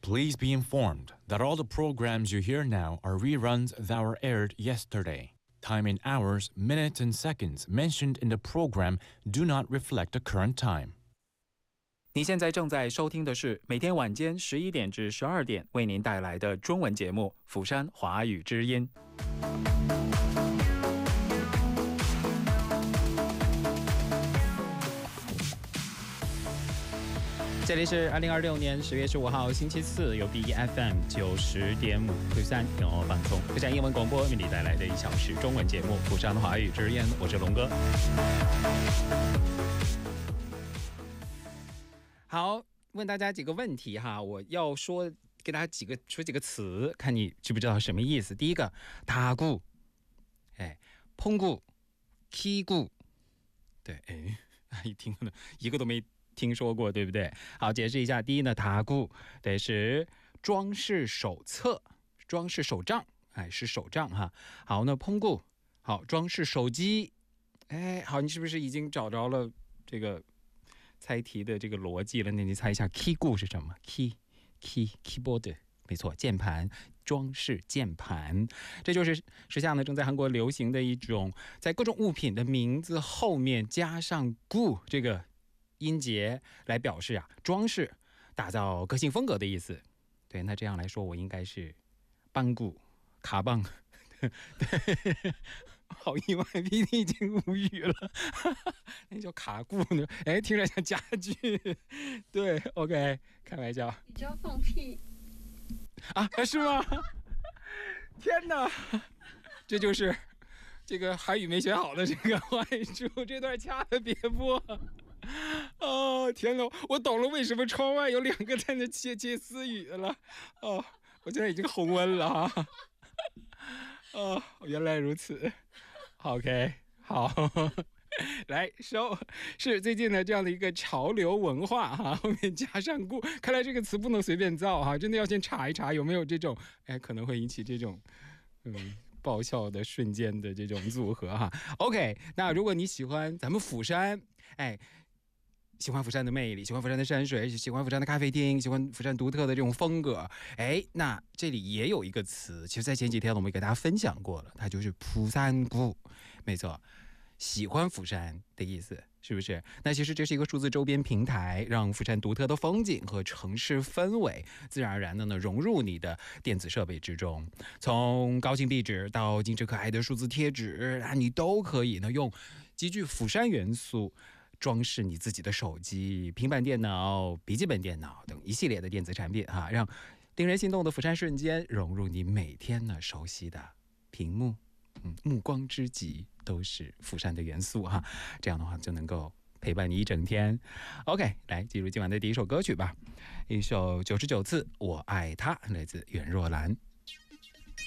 Please be informed that all the programs you hear now are reruns that were aired yesterday. Time in hours, minutes, and seconds mentioned in the program do not reflect the current time. 你现在正在收听的是每天晚间11点至12点为您带来的中文节目《釜山华语之音》。这里是2026年10月15号星期四，由 BFM 90.5釜山人偶放送釜山英文广播为你带来的1小时中文节目《釜山华语之音》，我是龙哥。好，问大家几个问题哈，我要给大家说几个词，看你知不知道什么意思。第一个，타구，퐁구，키 구，对，一听呢，一个都没听说过，对不对？好，解释一下。第一呢，타구得是装饰手册、装饰手账，是手账哈。好，那퐁구，好，装饰手机。好，你是不是已经找着了这个猜题的这个逻辑了？那你猜一下 ，키 구是什么 ？keyboard， 没错，键盘，装饰键盘。这就是时下呢正在韩国流行的一种，在各种物品的名字后面加上구这个音节来表示装饰、打造个性风格的意思。对，那这样来说，我应该是班구、卡棒。对，好意外 ，PD 已经无语了。那叫卡固呢？听着像家具。对 ，OK， 开玩笑。 你就要放屁啊？是吗？天哪！这就是这个韩语没学好的这个坏处。这段掐的别播。哦，天哪！我懂了，为什么窗外有2个在那窃窃私语了。哦，我现在已经红温了哈。哦，原来如此。OK， 好，来是最近的这样的一个潮流文化哈，后面加上구，看来这个词不能随便造哈，真的要先查一查有没有这种可能会引起这种爆笑的瞬间的这种组合哈。OK， 那如果你喜欢咱们釜山，喜欢釜山的魅力，喜欢釜山的山水，喜欢釜山的咖啡厅，喜欢釜山独特的这种风格，那这里也有一个词，其实在前几天我们给大家分享过了，它就是釜山구，没错，喜欢釜山的意思，是不是？那其实这是一个数字周边平台，让釜山独特的风景和城市氛围自然而然的呢融入你的电子设备之中，从高清壁纸到精致可爱的数字贴纸，你都可以呢用极具釜山元素装饰你自己的手机、平板电脑、笔记本电脑等一系列的电子产品哈，让令人心动的釜山瞬间融入你每天呢熟悉的屏幕，目光之极都是釜山的元素哈，这样的话就能够陪伴你一整天。OK， 来进入今晚的第一首歌曲吧，一首99次我爱他，来自袁若兰。